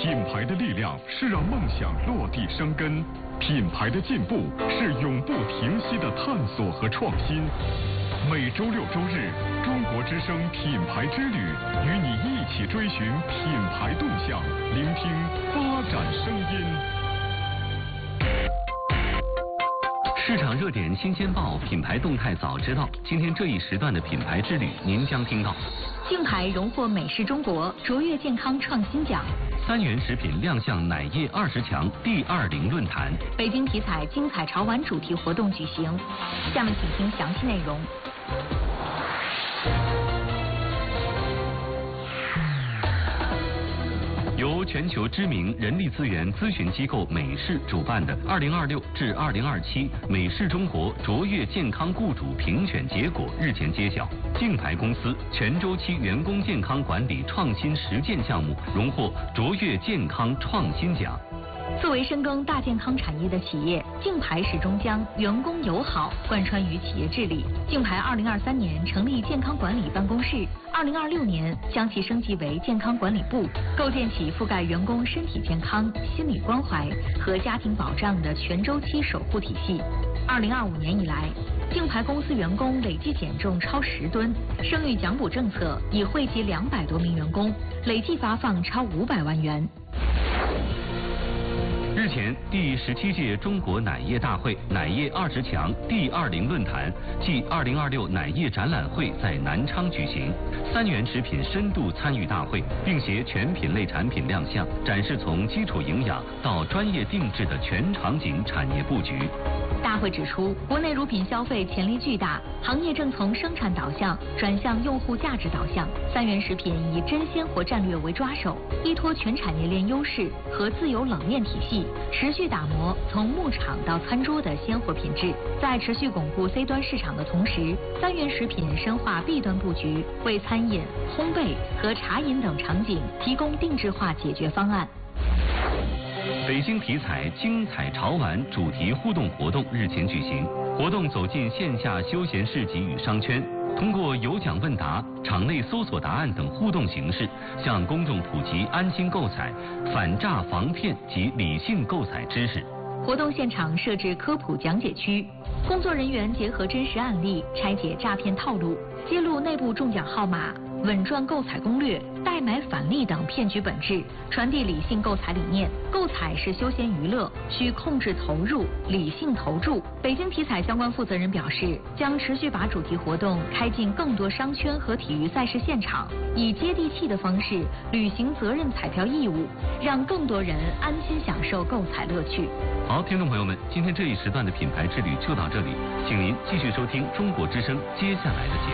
品牌的力量是让梦想落地生根，品牌的进步是永不停息的探索和创新。每周六周日，中国之声品牌之旅，与你一起追寻品牌动向，聆听发展声音。 市场热点新鲜报，品牌动态早知道。今天这一时段的品牌之旅，您将听到： 竞牌荣获美式中国卓越健康创新奖 ，3元食品亮相奶业20强第20论坛， 北京体彩精彩潮玩主题活动举行。下面请听详细内容。 由全球知名人力资源咨询机构美世主办的2026至2027美世中国卓越健康雇主评选结果日前揭晓，竞牌公司全周期员工健康管理创新实践项目荣获卓越健康创新奖。 作为深耕大健康产业的企业，竞牌始终将员工友好贯穿于企业治理。竞牌2023年成立健康管理办公室，2026年将其升级为健康管理部，构建起覆盖员工身体健康、心理关怀和家庭保障的全周期守护体系。2025年以来，竞牌公司员工累计减重超10吨，生育奖补政策已惠及200多名员工，累计发放超500万元。 日前，第17届中国奶业大会奶业20强第20论坛暨2026奶业展览会在南昌举行，3元食品深度参与大会，并携全品类产品亮相，展示从基础营养到专业定制的全场景产业布局。 大会指出，国内乳品消费潜力巨大，行业正从生产导向转向用户价值导向。3元食品以真鲜活战略为抓手，依托全产业链优势和自有冷链体系，持续打磨从牧场到餐桌的鲜活品质。在持续巩固 C 端市场的同时，3元食品深化 B 端布局，为餐饮、烘焙和茶饮等场景提供定制化解决方案。 北京体彩精彩潮玩主题互动活动日前举行，活动走进线下休闲市集与商圈，通过有奖问答、场内搜索答案等互动形式，向公众普及安心购彩、反诈防骗及理性购彩知识。 活动现场设置科普讲解区，工作人员结合真实案例拆解诈骗套路，揭露内部中奖号码、稳赚购彩攻略、代买返利等骗局本质，传递理性购彩理念。购彩是休闲娱乐，需控制投入，理性投注。北京体彩相关负责人表示，将持续把主题活动开进更多商圈和体育赛事现场，以接地气的方式履行责任彩票义务，让更多人安心享受购彩乐趣。 好，听众朋友们，今天这一时段的品牌之旅就到这里，请您继续收听中国之声接下来的节目。